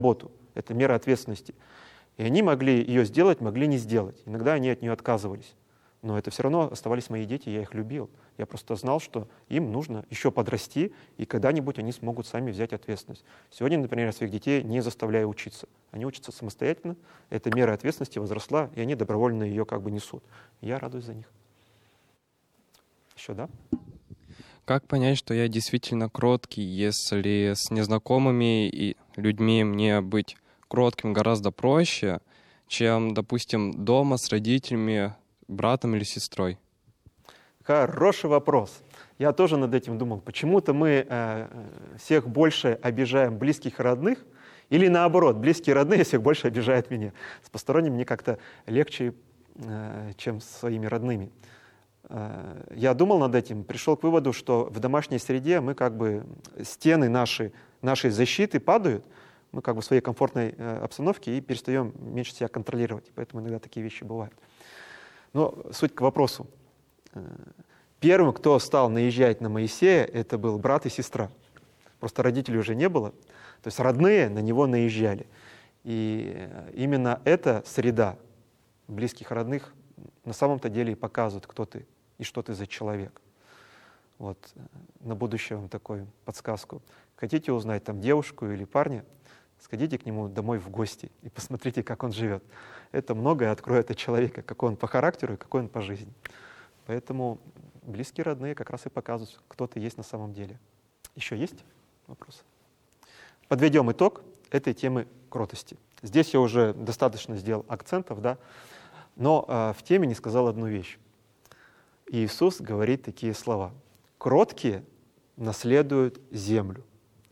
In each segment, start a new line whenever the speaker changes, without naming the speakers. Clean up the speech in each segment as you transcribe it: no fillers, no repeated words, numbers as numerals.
работу. Это мера ответственности. И они могли ее сделать, могли не сделать. Иногда они от нее отказывались. Но это все равно оставались мои дети, я их любил. Я просто знал, что им нужно еще подрасти, и когда-нибудь они смогут сами взять ответственность. Сегодня, например, я своих детей не заставляю учиться. Они учатся самостоятельно, эта мера ответственности возросла, и они добровольно ее как бы несут. Я радуюсь за них. Еще, да?
Как понять, что я действительно кроткий, если с незнакомыми и людьми мне быть кротким гораздо проще, чем, допустим, дома с родителями, братом или сестрой?
Хороший вопрос. Я тоже над этим думал. Почему-то мы всех больше обижаем близких и родных, или наоборот, близкие и родные всех больше обижают меня. С посторонними мне как-то легче, чем с своими родными. Я думал над этим, пришел к выводу, что в домашней среде мы как бы, стены нашей защиты падают, мы как бы в своей комфортной обстановке и перестаем меньше себя контролировать. Поэтому иногда такие вещи бывают. Но суть к вопросу. Первым, кто стал наезжать на Моисея, это был брат и сестра. Просто родителей уже не было. То есть родные на него наезжали. И именно эта среда близких родных на самом-то деле и показывает, кто ты и что ты за человек. Вот на будущее вам такую подсказку. Хотите узнать там девушку или парня, сходите к нему домой в гости и посмотрите, как он живет. Это многое откроет от человека, какой он по характеру и какой он по жизни. Поэтому близкие, родные как раз и показывают, кто ты есть на самом деле. Еще есть вопросы? Подведем итог этой темы кротости. Здесь я уже достаточно сделал акцентов, да, но в теме не сказал одну вещь. Иисус говорит такие слова. Кроткие наследуют землю.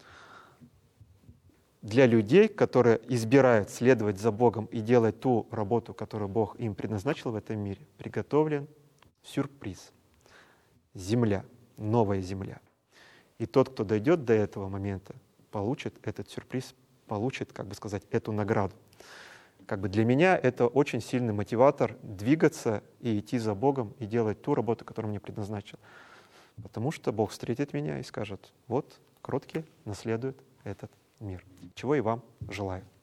Для людей, которые избирают следовать за Богом и делать ту работу, которую Бог им предназначил в этом мире, приготовлен сюрприз. Земля, новая земля. И тот, кто дойдет до этого момента, получит этот сюрприз, получит, как бы сказать, эту награду. Как бы для меня это очень сильный мотиватор двигаться и идти за Богом и делать ту работу, которую мне предназначил. Потому что Бог встретит меня и скажет: вот, кроткие наследуют этот мир. Чего и вам желаю.